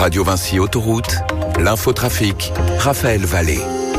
Radio Vinci Autoroute, l'infotrafic, Raphaël Vallée.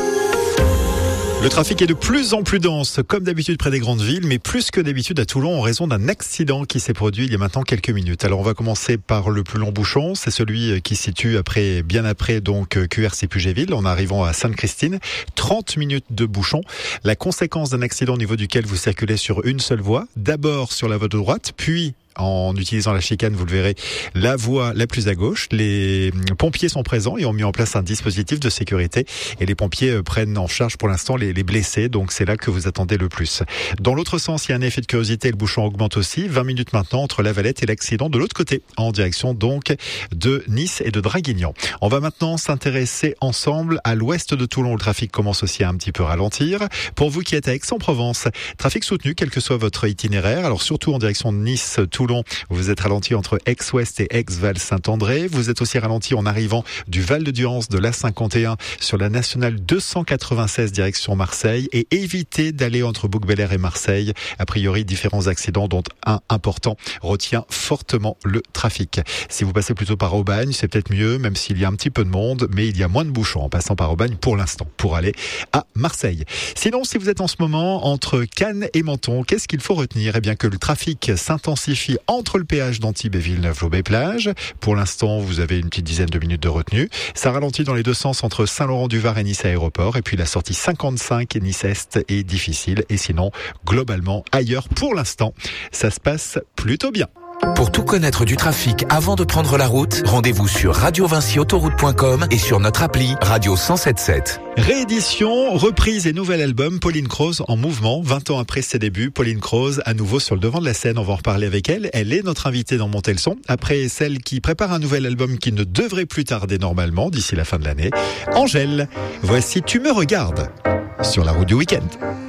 Le trafic est de plus en plus dense, comme d'habitude près des grandes villes, mais plus que d'habitude à Toulon en raison d'un accident qui s'est produit il y a maintenant quelques minutes. Alors on va commencer par le plus long bouchon, c'est celui qui se situe bien après QRC Puget-Ville, en arrivant à Sainte-Christine. 30 minutes de bouchon. La conséquence d'un accident au niveau duquel vous circulez sur une seule voie, d'abord sur la voie de droite, puis en utilisant la chicane, vous le verrez, la voie la plus à gauche. Les pompiers sont présents et ont mis en place un dispositif de sécurité. Et les pompiers prennent en charge pour l'instant les blessés. Donc c'est là que vous attendez le plus. Dans l'autre sens, il y a un effet de curiosité. Le bouchon augmente aussi. 20 minutes maintenant entre La Valette et l'accident de l'autre côté, en direction donc de Nice et de Draguignan. On va maintenant s'intéresser ensemble à l'ouest de Toulon où le trafic commence aussi à un petit peu ralentir. Pour vous qui êtes à Aix-en-Provence, trafic soutenu, quel que soit votre itinéraire. Alors surtout en direction de Nice, Toulon, vous êtes ralenti entre Aix-Ouest et Aix-Val-Saint-André. Vous êtes aussi ralenti en arrivant du Val-de-Durance de l'A51 sur la nationale 296 direction Marseille et évitez d'aller entre Bouc-Bel-Air et Marseille. A priori, différents accidents dont un important retient fortement le trafic. Si vous passez plutôt par Aubagne, c'est peut-être mieux, même s'il y a un petit peu de monde, mais il y a moins de bouchons en passant par Aubagne pour l'instant, pour aller à Marseille. Sinon, si vous êtes en ce moment entre Cannes et Menton, qu'est-ce qu'il faut retenir? Eh bien que le trafic s'intensifie entre le péage d'Antibes et Villeneuve-Loubet-Plage. Pour l'instant, vous avez une petite dizaine de minutes de retenue. Ça ralentit dans les deux sens entre Saint-Laurent-du-Var et Nice Aéroport. Et puis la sortie 55 et Nice-Est est difficile. Et sinon, globalement, ailleurs, pour l'instant, ça se passe plutôt bien. Pour tout connaître du trafic avant de prendre la route, rendez-vous sur radiovinciautoroute.com et sur notre appli Radio 107.7. Réédition, reprise et nouvel album, Pauline Croze en mouvement. 20 ans après ses débuts, Pauline Croze à nouveau sur le devant de la scène. On va en reparler avec elle. Elle est notre invitée dans Monter le son. Après celle qui prépare un nouvel album qui ne devrait plus tarder normalement d'ici la fin de l'année. Angèle, voici Tu me regardes sur la route du week-end.